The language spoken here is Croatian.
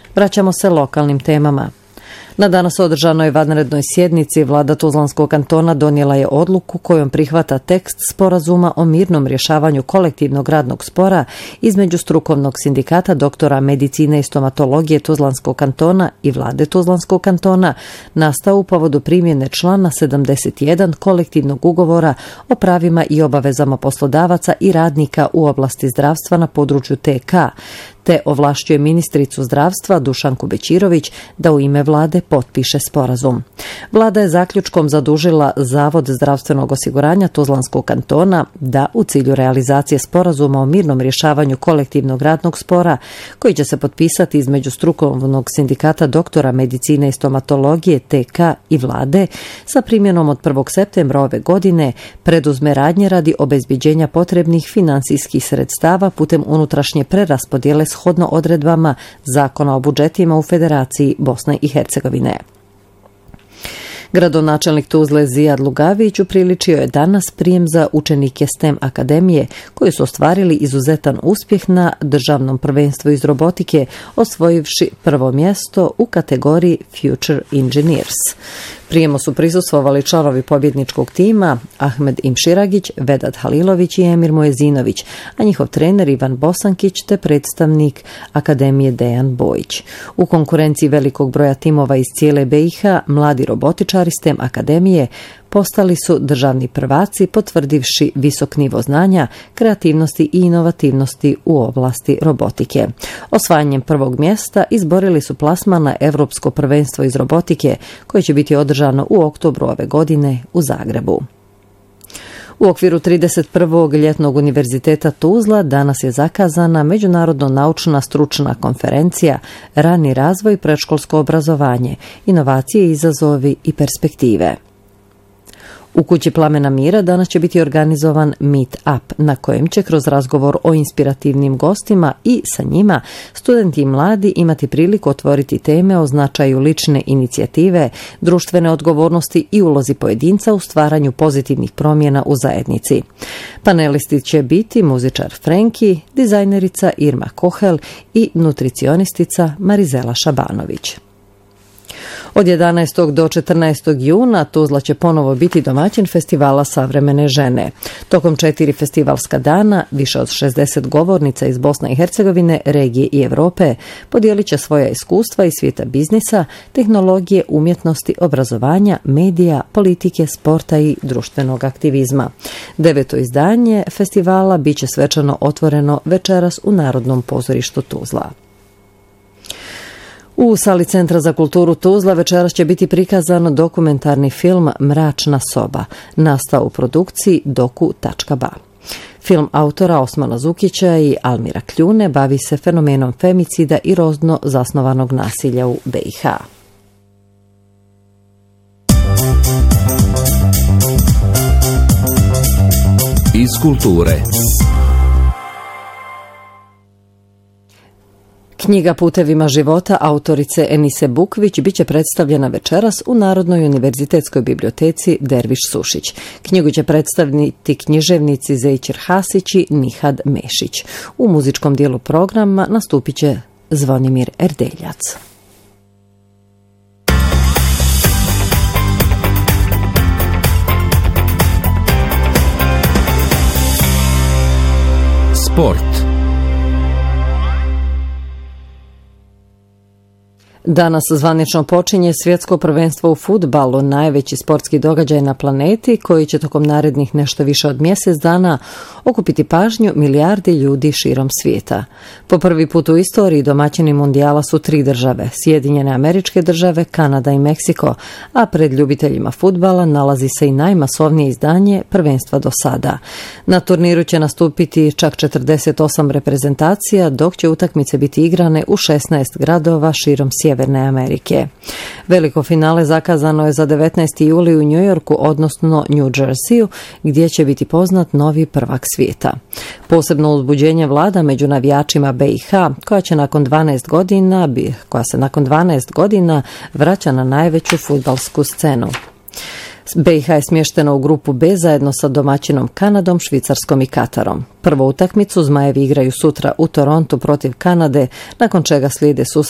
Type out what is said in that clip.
Vraćamo se lokalnim temama. Na danas održanoj vanrednoj sjednici vlada Tuzlanskog kantona donijela je odluku kojom prihvata tekst sporazuma o mirnom rješavanju kolektivnog radnog spora između strukovnog sindikata doktora medicine i stomatologije Tuzlanskog kantona i vlade Tuzlanskog kantona nastao u povodu primjene člana 71 kolektivnog ugovora o pravima i obavezama poslodavaca i radnika u oblasti zdravstva na području TK, te ovlašćuje ministricu zdravstva Dušanku Bećirović da u ime vlade potpiše sporazum. Vlada je zaključkom zadužila Zavod zdravstvenog osiguranja Tuzlanskog kantona da u cilju realizacije sporazuma o mirnom rješavanju kolektivnog radnog spora, koji će se potpisati između strukovnog sindikata doktora medicine i stomatologije TK i vlade sa primjenom od 1. septembra ove godine, preduzme radnje radi obezbeđenja potrebnih finansijskih sredstava putem unutrašnje preraspodjele shodno odredbama Zakona o budžetima u Federaciji Bosne i Hercegovine. Gradonačelnik Tuzle Zijad Lugavić upriličio je danas prijem za učenike STEM akademije koji su ostvarili izuzetan uspjeh na državnom prvenstvu iz robotike, osvojivši prvo mjesto u kategoriji Future Engineers. Prijemu su prisustvovali članovi pobjedničkog tima Ahmed Imširagić, Vedat Halilović i Emir Mojezinović, a njihov trener Ivan Bosankić te predstavnik Akademije Dejan Bojić. U konkurenciji velikog broja timova iz cijele BiH, mladi robotičari STEM akademije postali su državni prvaci, potvrdivši visok nivo znanja, kreativnosti i inovativnosti u oblasti robotike. Osvajanjem prvog mjesta izborili su plasman na Europsko prvenstvo iz robotike, koje će biti održano u oktobru ove godine u Zagrebu. U okviru 31. ljetnog univerziteta Tuzla danas je zakazana međunarodno naučna stručna konferencija Rani razvoj, predškolsko obrazovanje, inovacije, izazovi i perspektive. U Kući Plamena mira danas će biti organizovan Meet Up, na kojem će kroz razgovor o inspirativnim gostima i sa njima studenti i mladi imati priliku otvoriti teme o značaju lične inicijative, društvene odgovornosti i ulozi pojedinca u stvaranju pozitivnih promjena u zajednici. Panelisti će biti muzičar Frenki, dizajnerica Irma Kohel i nutricionistica Marizela Šabanović. Od 11. do 14. juna Tuzla će ponovo biti domaćin festivala Savremene žene. Tokom 4 festivalska dana, više od 60 govornica iz Bosne i Hercegovine, regije i Europe podijelit će svoja iskustva iz svijeta biznisa, tehnologije, umjetnosti, obrazovanja, medija, politike, sporta i društvenog aktivizma. 9. izdanje festivala bit će svečano otvoreno večeras u Narodnom pozorištu Tuzla. U sali Centra za kulturu Tuzla večeras će biti prikazan dokumentarni film Mračna soba, nastao u produkciji doku.ba. Film autora Osmana Zukića i Almira Kljune bavi se fenomenom femicida i rodno zasnovanog nasilja u BiH. Iz kulture. Knjiga Putevima života autorice Enise Bukvić biće predstavljena večeras u Narodnoj univerzitetskoj biblioteci Derviš Sušić. Knjigu će predstaviti književnici Zejčir Hasić i Nihad Mešić. U muzičkom dijelu programa nastupit će Zvonimir Erdeljac. Sport. Danas zvanično počinje svjetsko prvenstvo u fudbalu, najveći sportski događaj na planeti koji će tokom narednih nešto više od mjesec dana okupiti pažnju milijardi ljudi širom svijeta. Po prvi put u istoriji domaćini mundijala su 3 države, Sjedinjene Američke Države, Kanada i Meksiko, a pred ljubiteljima fudbala nalazi se i najmasovnije izdanje prvenstva do sada. Na turniru će nastupiti čak 48 reprezentacija, dok će utakmice biti igrane u 16 gradova širom Sjeverne Amerike. Veliko finale zakazano je za 19. juli u New Yorku, odnosno New Jerseyu, gdje će biti poznat novi prvak svijeta. Posebno uzbuđenje vlada među navijačima BiH, koja se nakon 12 godina vraća na najveću fudbalsku scenu. BiH je smještena u grupu B zajedno sa domaćinom Kanadom, Švicarskom i Katarom. Prvu utakmicu Zmajevi igraju sutra u Torontu protiv Kanade, nakon čega slijede susret